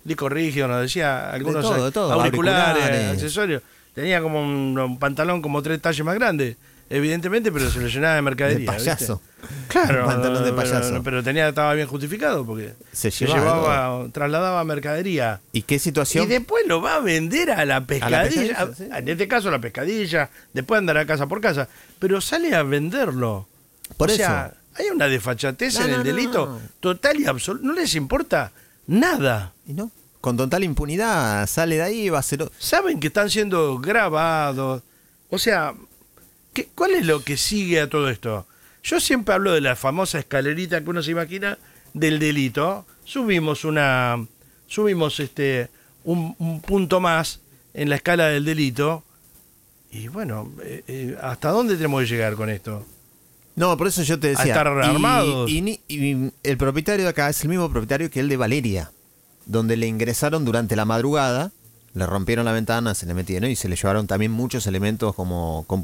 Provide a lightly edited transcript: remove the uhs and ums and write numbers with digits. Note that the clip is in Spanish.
disco rígido, nos decía, algunos de todo, auriculares, accesorios. Tenía como un pantalón como 3 talles más grande, evidentemente, pero se lo llenaba de mercadería. De payaso. ¿Viste? Claro, Un pantalón de payaso. pero estaba bien justificado porque se llevaba, trasladaba mercadería. ¿Y qué situación? Y después lo va a vender a la pescadilla. Sí. En este caso, a la pescadilla. Después andará casa por casa. Pero sale a venderlo. Por o sea, hay una desfachatez en el delito total y absoluta. No les importa nada. ¿Y no? Con total impunidad sale de ahí y va a ser... Saben que están siendo grabados. O sea, ¿cuál es lo que sigue a todo esto? Yo siempre hablo de la famosa escalerita que uno se imagina del delito. Subimos un punto más en la escala del delito. Y bueno, ¿hasta dónde tenemos que llegar con esto? No, por eso yo te decía... A estar armados. Y el propietario de acá es el mismo propietario que el de Valeria, donde le ingresaron durante la madrugada, le rompieron la ventana, se le metieron y se le llevaron también muchos elementos como